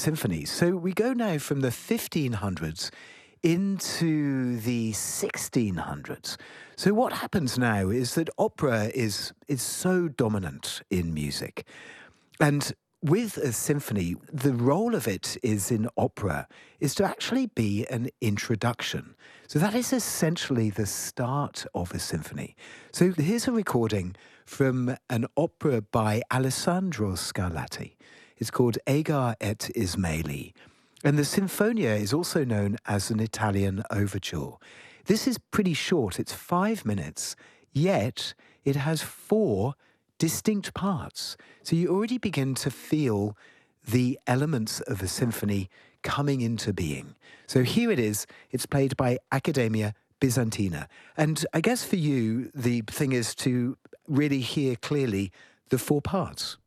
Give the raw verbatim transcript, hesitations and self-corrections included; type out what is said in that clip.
symphonies. So we go now from the fifteen hundreds into the sixteen hundreds. So what happens now is that opera is is so dominant in music. And with a symphony, the role of it is in opera is to actually be an introduction. So that is essentially the start of a symphony. So here's a recording from an opera by Alessandro Scarlatti. It's called Agar et Ismaili. And the Sinfonia is also known as an Italian overture. This is pretty short, it's five minutes, yet it has four distinct parts. So you already begin to feel the elements of a symphony coming into being. So here it is, it's played by Accademia Bizantina. And I guess for you, the thing is to really hear clearly the four parts.